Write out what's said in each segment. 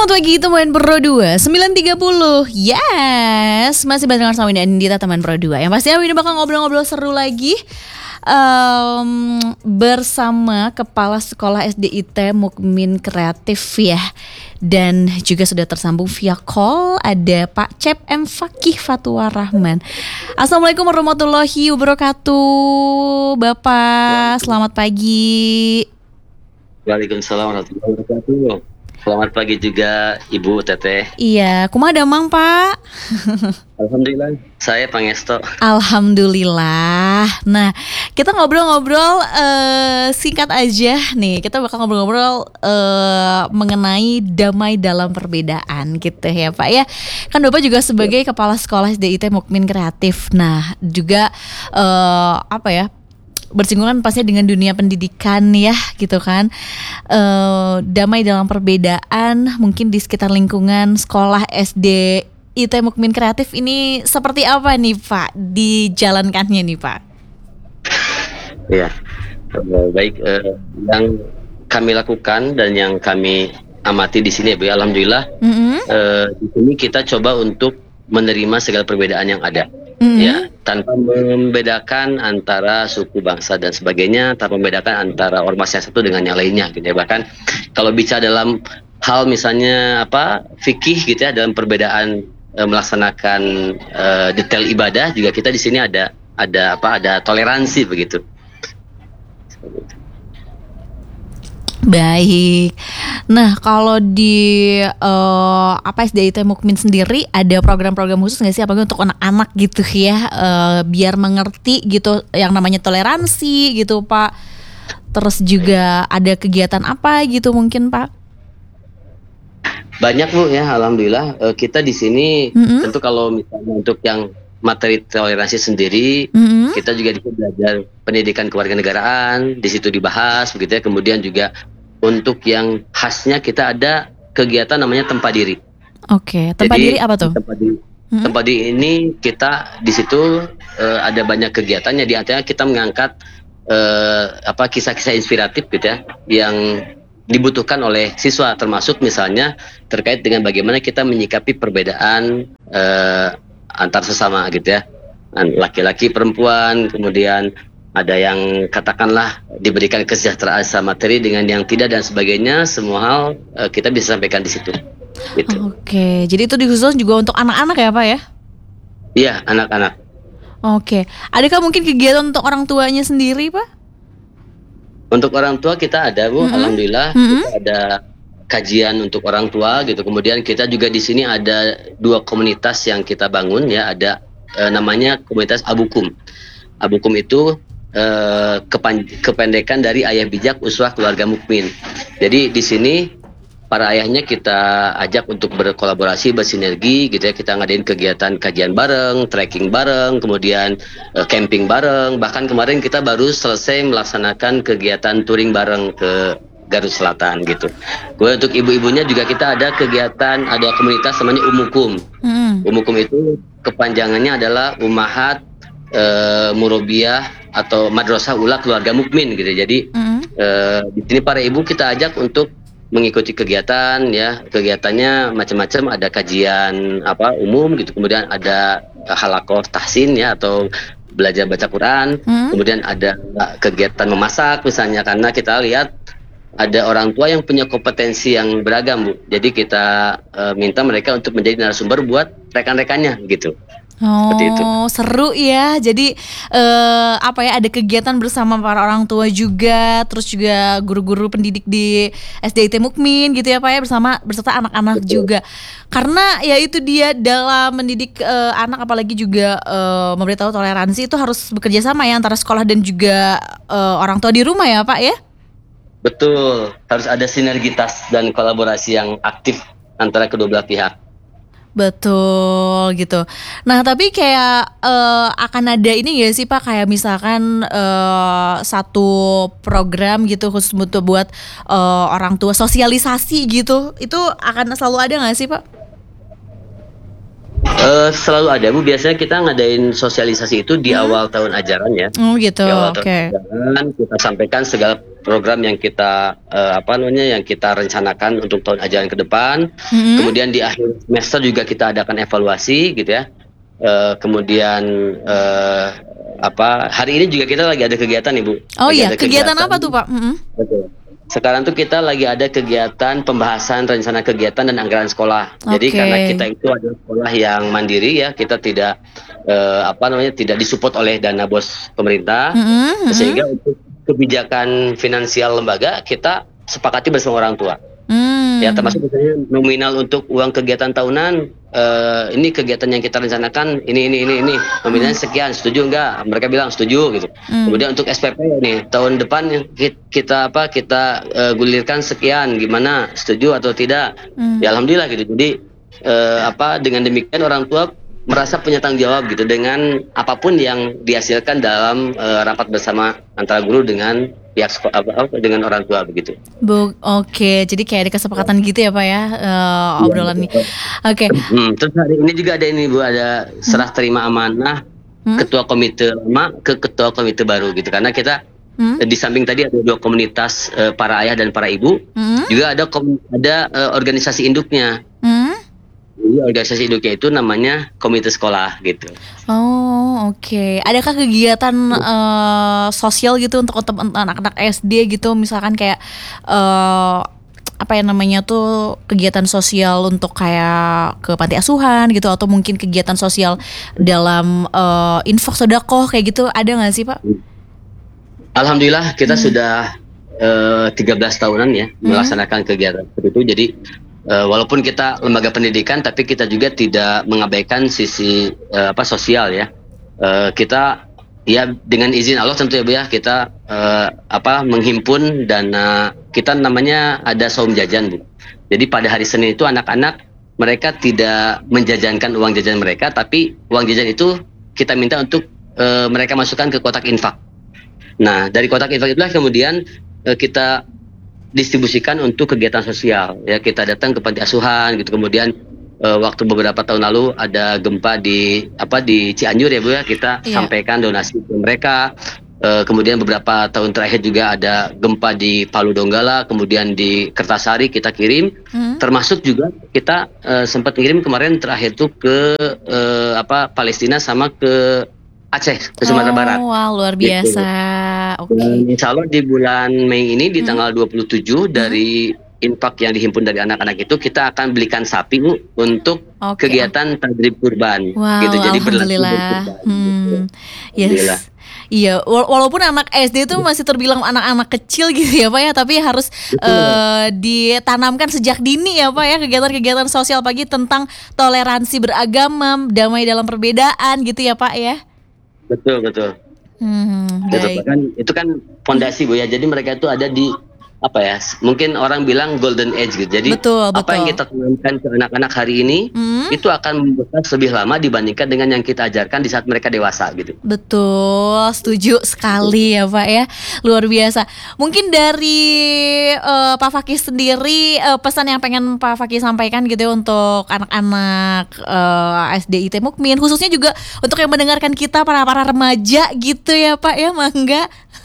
Selamat pagi teman Pro 2 9.30. Yes, masih bareng sama Windy Andita teman Pro 2. Yang pastinya Windy bakal ngobrol-ngobrol seru lagi bersama Kepala Sekolah SDIT Mukmin Kreatif ya. Dan juga sudah tersambung via call ada Pak Cep M. Fakih Fatua Rahman. Assalamualaikum warahmatullahi wabarakatuh Bapak, selamat pagi. Waalaikumsalam warahmatullahi wabarakatuh. Selamat pagi juga Ibu Teteh. Iya, kumaha damang Pak? Alhamdulillah, saya Pangesto. Alhamdulillah. Nah, kita ngobrol-ngobrol singkat aja nih. Kita bakal ngobrol-ngobrol mengenai damai dalam perbedaan gitu ya Pak ya. Kan Bapak juga sebagai Kepala Sekolah SDIT Mukmin Kreatif. Nah, juga bersinggungan pastinya dengan dunia pendidikan ya gitu kan. Damai dalam perbedaan mungkin di sekitar lingkungan sekolah SD IT Mukmin Kreatif ini seperti apa nih Pak dijalankannya nih Pak? Ya, baik, yang kami lakukan dan yang kami amati di sini ya Bu, alhamdulillah di sini kita coba untuk menerima segala perbedaan yang ada. Ya, tanpa membedakan antara suku, bangsa dan sebagainya, tanpa membedakan antara ormas yang satu dengan yang lainnya gitu ya. Bahkan kalau bicara dalam hal misalnya fikih gitu ya, dalam perbedaan melaksanakan detail ibadah juga kita di sini ada toleransi begitu. Baik. Nah, kalau di SDIT Mukmin sendiri ada program-program khusus nggak sih apalagi untuk anak-anak gitu ya, biar mengerti gitu yang namanya toleransi gitu Pak. Terus juga ada kegiatan apa gitu mungkin Pak? Banyak Bu ya, alhamdulillah. Kita di sini tentu kalau misalnya untuk yang materi toleransi sendiri, kita juga bisa belajar pendidikan kewarganegaraan, di situ dibahas begitu ya. Kemudian juga untuk yang khasnya kita ada kegiatan namanya tempat diri. Oke, tempat diri apa tuh? Tempat diri ini kita di situ ada banyak kegiatannya, di antaranya kita mengangkat kisah-kisah inspiratif gitu ya yang dibutuhkan oleh siswa, termasuk misalnya terkait dengan bagaimana kita menyikapi perbedaan antar sesama gitu ya, laki-laki perempuan, kemudian ada yang katakanlah diberikan kesejahteraan materi dengan yang tidak dan sebagainya, semua hal kita bisa sampaikan di situ gitu. Oke, jadi itu dikhususkan juga untuk anak-anak ya Pak ya? Iya, anak-anak. Oke, adakah mungkin kegiatan untuk orang tuanya sendiri Pak? Untuk orang tua kita ada Bu, alhamdulillah. Kita ada kajian untuk orang tua gitu. Kemudian kita juga di sini ada 2 komunitas yang kita bangun ya, ada namanya komunitas Abukum. Abukum itu kependekan dari Ayah Bijak Uswah Keluarga Mukmin. Jadi di sini para ayahnya kita ajak untuk berkolaborasi, bersinergi gitu ya. Kita ngadain kegiatan kajian bareng, trekking bareng, kemudian camping bareng. Bahkan kemarin kita baru selesai melaksanakan kegiatan touring bareng ke Garut Selatan gitu. Kemudian untuk ibu-ibunya juga kita ada kegiatan, ada komunitas namanya Umukum. Umukum itu kepanjangannya adalah Umahat Murobiyah atau Madrasah Ula Keluarga Mukmin gitu. Jadi di sini para ibu kita ajak untuk mengikuti kegiatan ya. Kegiatannya macam-macam, ada kajian umum gitu, kemudian ada halaqah tahsin ya atau belajar baca Quran, kemudian ada kegiatan memasak misalnya, karena kita lihat ada orang tua yang punya kompetensi yang beragam Bu. Jadi kita minta mereka untuk menjadi narasumber buat rekan-rekannya gitu. Oh, seru ya. Jadi ada kegiatan bersama para orang tua juga, terus juga guru-guru pendidik di SDIT Mukmin gitu ya Pak ya, berserta anak-anak juga. Karena ya itu dia, dalam mendidik anak apalagi juga memberitahu toleransi itu harus bekerja sama ya antara sekolah dan juga orang tua di rumah ya Pak ya. Betul, harus ada sinergitas dan kolaborasi yang aktif antara kedua belah pihak. Betul gitu. Nah tapi kayak akan ada ini gak sih Pak, kayak misalkan satu program gitu khusus buat orang tua, sosialisasi gitu, itu akan selalu ada gak sih Pak? Selalu ada Bu, biasanya kita ngadain sosialisasi itu di awal tahun ajaran ya. Gitu, Di awal tahun ajaran kita sampaikan segala program yang kita yang kita rencanakan untuk tahun ajaran ke depan. Kemudian di akhir semester juga kita adakan evaluasi gitu ya. Kemudian hari ini juga kita lagi ada kegiatan nih Bu. Oh iya, kegiatan apa tuh Pak? Betul. Sekarang tuh kita lagi ada kegiatan pembahasan rencana kegiatan dan anggaran sekolah. Jadi karena kita itu adalah sekolah yang mandiri ya, kita tidak tidak disupport oleh dana bos pemerintah, sehingga untuk kebijakan finansial lembaga kita sepakati bersama orang tua. Ya termasuk misalnya nominal untuk uang kegiatan tahunan, ini kegiatan yang kita rencanakan ini nominalnya sekian, setuju enggak? Mereka bilang setuju gitu. Kemudian untuk SPP nih tahun depan kita gulirkan sekian, gimana, setuju atau tidak? Ya alhamdulillah gitu. Jadi dengan demikian orang tua merasa punya tanggung jawab gitu dengan apapun yang dihasilkan dalam rapat bersama antara guru dengan pihak dengan orang tua begitu. Oke, jadi kayak ada kesepakatan gitu ya Pak ya, obrolannya. Oke. Terus hari ini juga ada serah terima amanah ketua komite lama ke ketua komite baru gitu, karena kita di samping tadi ada 2 komunitas para ayah dan para ibu, juga ada organisasi induknya. Jadi organisasi induknya itu namanya komite sekolah gitu. Oh oke. Adakah kegiatan sosial gitu untuk anak-anak SD gitu, misalkan kayak kegiatan sosial untuk kayak ke panti asuhan gitu, atau mungkin kegiatan sosial dalam infak sedekah kayak gitu, ada nggak sih Pak? Alhamdulillah kita sudah 13 tahunan ya melaksanakan kegiatan seperti itu. Jadi walaupun kita lembaga pendidikan, tapi kita juga tidak mengabaikan sisi sosial ya. Kita ya dengan izin Allah tentu ya Bu ya, kita menghimpun dana, kita namanya ada saum jajan Bu. Jadi pada hari Senin itu anak-anak mereka tidak menjajankan uang jajan mereka, tapi uang jajan itu kita minta untuk mereka masukkan ke kotak infak. Nah dari kotak infak itulah kemudian kita distribusikan untuk kegiatan sosial ya. Kita datang ke panti asuhan gitu. Kemudian waktu beberapa tahun lalu ada gempa di Cianjur ya Bu ya, kita sampaikan donasi ke mereka. Kemudian beberapa tahun terakhir juga ada gempa di Palu Donggala, kemudian di Kertasari kita kirim. Termasuk juga kita sempat kirim kemarin terakhir tuh ke Palestina sama ke Aceh, ke Sumatera Barat. Wah, luar biasa. Gitu. Insya Allah di bulan Mei ini di tanggal 27 dari infak yang dihimpun dari anak-anak itu kita akan belikan sapi Bu untuk kegiatan tadrib kurban. Wow, gitu. Jadi alhamdulillah. Yes. Iya, walaupun anak SD itu masih terbilang anak-anak kecil gitu ya Pak ya, tapi harus ditanamkan sejak dini ya Pak ya, kegiatan-kegiatan sosial pagi tentang toleransi beragama, damai dalam perbedaan gitu ya Pak ya. Betul. Itu kan fondasi Bu ya. Jadi mereka itu ada di mungkin orang bilang golden age gitu. Jadi apa yang kita tanamkan ke anak-anak hari ini itu akan membekas lebih lama dibandingkan dengan yang kita ajarkan di saat mereka dewasa gitu. Betul, setuju sekali ya Pak ya, luar biasa. Mungkin dari Pak Fakih sendiri, pesan yang pengen Pak Fakih sampaikan gitu ya untuk anak-anak SDIT Mukmin, khususnya juga untuk yang mendengarkan kita para remaja gitu ya Pak ya, mangga.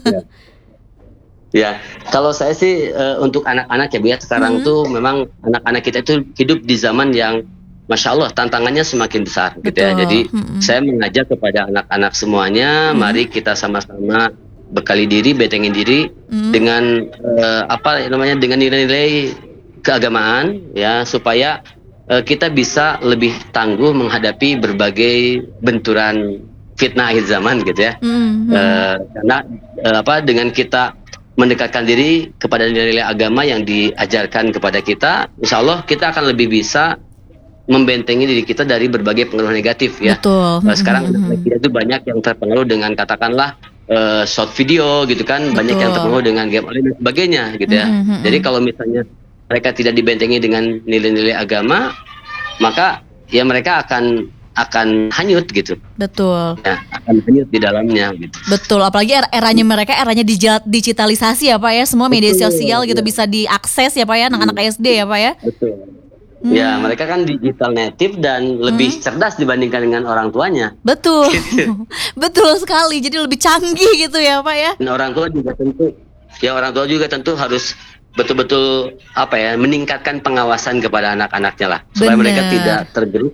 Ya, kalau saya sih untuk anak-anak ya Bu ya, sekarang tuh memang anak-anak kita itu hidup di zaman yang Masya Allah tantangannya semakin besar gitu ya. Jadi saya mengajak kepada anak-anak semuanya, mari kita sama-sama bekali diri, bentengin diri dengan dengan nilai-nilai keagamaan ya, supaya kita bisa lebih tangguh menghadapi berbagai benturan fitnah akhir zaman gitu ya. Karena dengan kita mendekatkan diri kepada nilai-nilai agama yang diajarkan kepada kita, insya Allah kita akan lebih bisa membentengi diri kita dari berbagai pengaruh negatif ya. Betul. Sekarang kita itu banyak yang terpengaruh dengan katakanlah short video gitu kan. Betul. Banyak yang terpengaruh dengan game online dan sebagainya gitu ya. Jadi kalau misalnya mereka tidak dibentengi dengan nilai-nilai agama, maka ya mereka akan hanyut gitu. Betul. Ya, akan hanyut di dalamnya gitu. Betul, apalagi eranya mereka eranya digitalisasi ya Pak ya, semua media sosial gitu bisa diakses ya Pak ya, anak-anak SD ya Pak ya. Betul. Ya, mereka kan digital native dan lebih cerdas dibandingkan dengan orang tuanya. Betul. Betul sekali. Jadi lebih canggih gitu ya Pak ya. Dan orang tua juga tentu ya orang tua juga tentu harus betul-betul meningkatkan pengawasan kepada anak-anaknya lah, supaya mereka tidak tergerus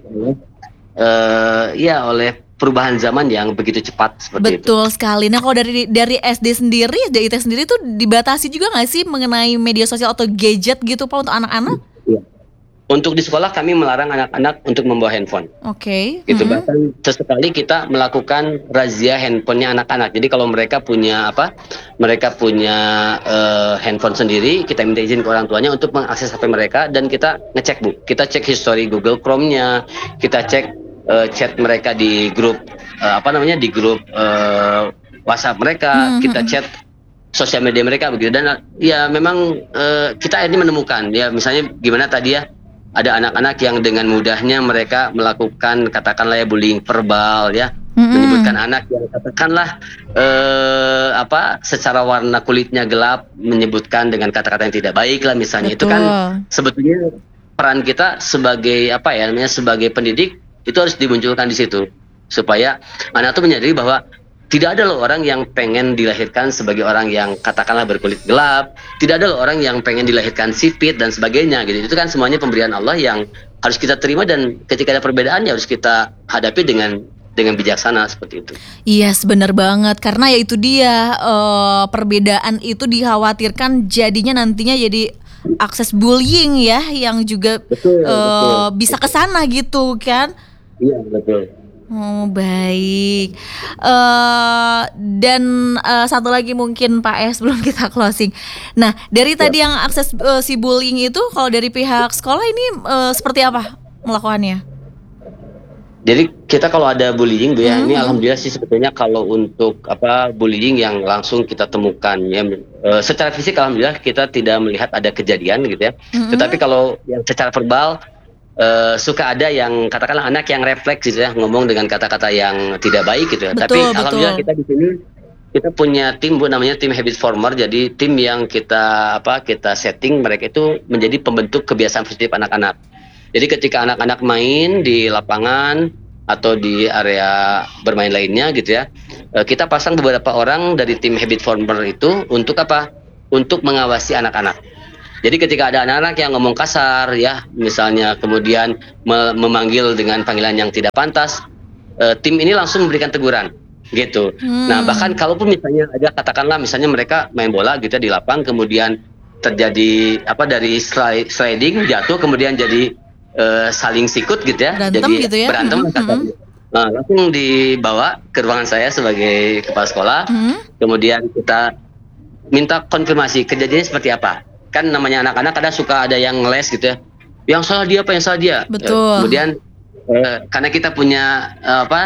oleh perubahan zaman yang begitu cepat seperti itu. Betul sekali. Nah, kalau dari SD sendiri, SDIT sendiri tuh dibatasi juga nggak sih mengenai media sosial atau gadget gitu Pak untuk anak-anak? Iya. Untuk di sekolah kami melarang anak-anak untuk membawa handphone. Oke. Gitu, bahkan sesekali kita melakukan razia handphonenya anak-anak. Jadi kalau mereka punya handphone sendiri, kita minta izin ke orang tuanya untuk mengakses HP mereka, dan kita ngecek Bu. Kita cek history Google Chrome-nya, kita cek chat mereka di grup di grup WhatsApp mereka, kita chat sosial media mereka begitu. Dan ya memang kita akhirnya menemukan ya, misalnya gimana tadi ya, ada anak-anak yang dengan mudahnya mereka melakukan katakanlah ya bullying verbal ya, menyebutkan anak yang katakanlah secara warna kulitnya gelap, menyebutkan dengan kata-kata yang tidak baik lah misalnya. Betul. Itu kan sebetulnya peran kita sebagai sebagai pendidik itu harus dimunculkan di situ, supaya anak itu menyadari bahwa tidak ada loh orang yang pengen dilahirkan sebagai orang yang katakanlah berkulit gelap, tidak ada loh orang yang pengen dilahirkan sipit dan sebagainya gitu. Itu kan semuanya pemberian Allah yang harus kita terima, dan ketika ada perbedaan ya harus kita hadapi dengan bijaksana seperti itu. Yes, benar banget, karena ya itu dia perbedaan itu dikhawatirkan jadinya nantinya jadi akses bullying ya, yang juga betul. Bisa kesana gitu kan. Iya, betul. Oh, baik. Dan satu lagi mungkin Pak S sebelum kita closing. Nah, dari tadi yang akses si bullying itu, kalau dari pihak sekolah ini seperti apa melakukannya? Jadi kita kalau ada bullying Bu ya, ini alhamdulillah sih sebetulnya kalau untuk bullying yang langsung kita temukan ya, secara fisik alhamdulillah kita tidak melihat ada kejadian gitu ya. Tetapi kalau yang secara verbal suka ada yang katakanlah anak yang refleks gitu ya, ngomong dengan kata-kata yang tidak baik gitu ya. Tapi alhamdulillah kita di sini kita punya tim Bu, namanya tim habit former. Jadi tim yang kita setting mereka itu menjadi pembentuk kebiasaan positif anak-anak. Jadi ketika anak-anak main di lapangan atau di area bermain lainnya gitu ya, kita pasang beberapa orang dari tim habit former itu untuk untuk mengawasi anak-anak. Jadi ketika ada anak-anak yang ngomong kasar ya, misalnya kemudian memanggil dengan panggilan yang tidak pantas, tim ini langsung memberikan teguran gitu. Nah, bahkan kalaupun misalnya ada katakanlah misalnya mereka main bola gitu di lapang, kemudian terjadi dari sliding, jatuh, kemudian jadi saling sikut gitu ya, berantem jadi gitu ya? Berantem. Nah, langsung dibawa ke ruangan saya sebagai kepala sekolah, kemudian kita minta konfirmasi kejadiannya seperti apa. Kan namanya anak-anak kadang suka ada yang ngeles gitu ya, yang salah dia yang salah dia. Betul. Kemudian karena kita punya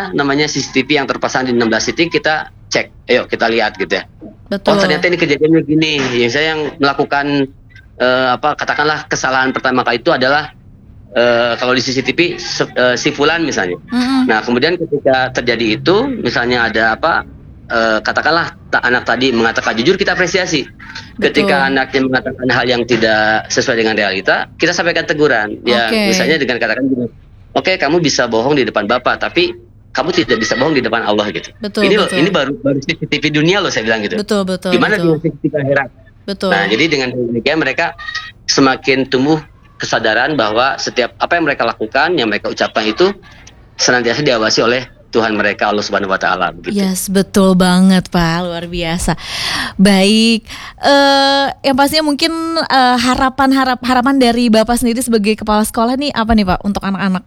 CCTV yang terpasang di 16 titik, kita cek, ayo kita lihat gitu ya. Betul. Oh ternyata ini kejadiannya gini, yang saya yang melakukan katakanlah kesalahan pertama kali itu adalah kalau di CCTV si fulan misalnya. Nah kemudian ketika terjadi itu, misalnya ada katakanlah anak tadi mengatakan jujur, kita apresiasi. Betul. Ketika anaknya mengatakan hal yang tidak sesuai dengan realita, kita sampaikan teguran. Ya, misalnya dengan katakan gini, oke, kamu bisa bohong di depan Bapak, tapi kamu tidak bisa bohong di depan Allah gitu. Betul, ini baru CCTV dunia loh, saya bilang gitu. Betul. Gimana dengan CCTV akhirat? Betul. Nah, jadi dengan demikian mereka semakin tumbuh kesadaran bahwa setiap apa yang mereka lakukan, yang mereka ucapkan itu senantiasa diawasi oleh Tuhan mereka, Allah Subhanahu wa Ta'ala begitu. Yes, betul banget Pak, luar biasa. Baik, yang pastinya mungkin harapan dari Bapak sendiri sebagai kepala sekolah nih apa nih Pak untuk anak-anak?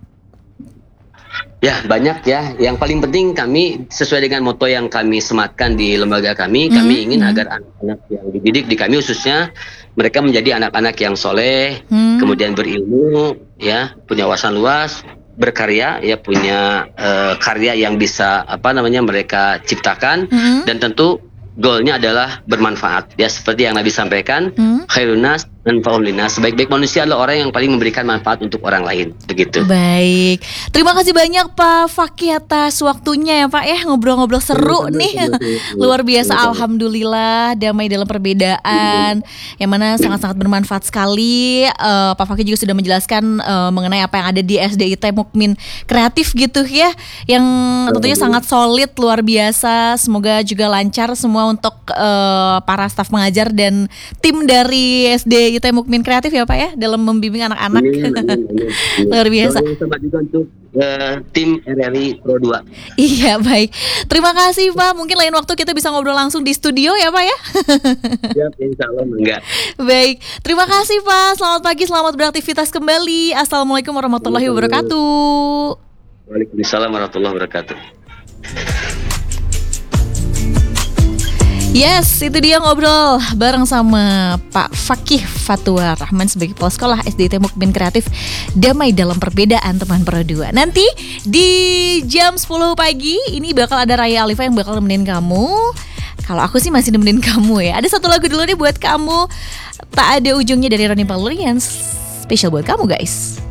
Ya banyak ya. Yang paling penting kami sesuai dengan moto yang kami sematkan di lembaga kami, kami ingin agar anak-anak yang dididik di kami khususnya mereka menjadi anak-anak yang soleh, kemudian berilmu, ya punya wawasan luas, berkarya, ya punya karya yang bisa mereka ciptakan, dan tentu goalnya adalah bermanfaat ya, seperti yang Nabi sampaikan, khairun nas Manfaul linnas, sebaik-baik manusia adalah orang yang paling memberikan manfaat untuk orang lain, begitu. Baik, terima kasih banyak Pak Fakih atas waktunya ya Pak ya, ngobrol-ngobrol seru nih. Luar biasa, alhamdulillah damai dalam perbedaan, yang mana sangat-sangat bermanfaat sekali. Pak Fakih juga sudah menjelaskan mengenai apa yang ada di SDIT Mukmin Kreatif gitu ya, yang tentunya sangat solid, luar biasa. Semoga juga lancar semua untuk para staf pengajar dan tim dari SDIT Mukmin Kreatif ya Pak ya, dalam membimbing anak-anak. Luar biasa. Sama juga untuk tim RRI Pro 2. Iya, baik. Terima kasih Pak. Mungkin lain waktu kita bisa ngobrol langsung di studio ya Pak ya. Siap, insya Allah enggak. Baik. Terima kasih Pak. Selamat pagi, selamat beraktivitas kembali. Assalamualaikum warahmatullahi wabarakatuh. Waalaikumsalam warahmatullahi wabarakatuh. Yes, itu dia ngobrol bareng sama Pak Fakih Fatua Rahman sebagai Kepala Sekolah SDIT Mukmin Kreatif Damai Dalam Perbedaan teman Pro 2. Nanti di jam 10 pagi ini bakal ada Raya Alifa yang bakal nemenin kamu. Kalau aku sih masih nemenin kamu ya. Ada satu lagu dulu nih buat kamu, Tak Ada Ujungnya dari Ronnie Valerian. Spesial buat kamu guys.